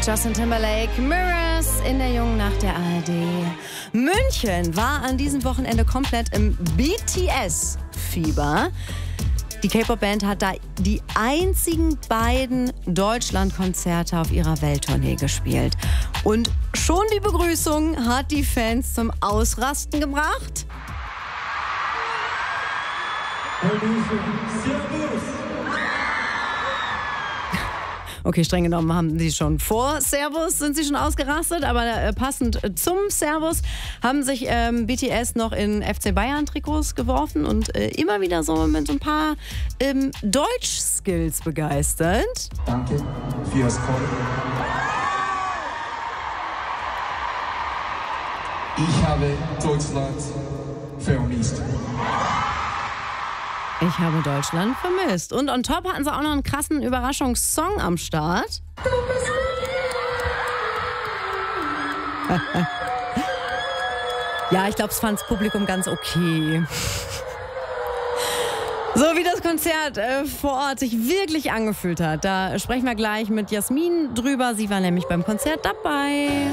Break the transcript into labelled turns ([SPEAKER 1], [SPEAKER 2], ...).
[SPEAKER 1] Justin Timberlake, Mirrors in der jungen Nacht der ARD. München war an diesem Wochenende komplett im BTS-Fieber. Die K-Pop-Band hat da die einzigen beiden Deutschland-Konzerte auf ihrer Welttournee gespielt. Und schon die Begrüßung hat die Fans zum Ausrasten gebracht. Okay, streng genommen haben sie schon vor Servus, sind sie schon ausgerastet, aber passend zum Servus haben sich BTS noch in FC Bayern-Trikots geworfen und immer wieder so mit so ein paar Deutsch-Skills begeistert.
[SPEAKER 2] Danke für das Call. Ich habe Deutschland vermisst.
[SPEAKER 1] Ich habe Deutschland vermisst. Und on top hatten sie auch noch einen krassen Überraschungssong am Start. Ja, ich glaube, es fand das Publikum ganz okay. So wie das Konzert vor Ort sich wirklich angefühlt hat, da sprechen wir gleich mit Jasmin drüber. Sie war nämlich beim Konzert dabei.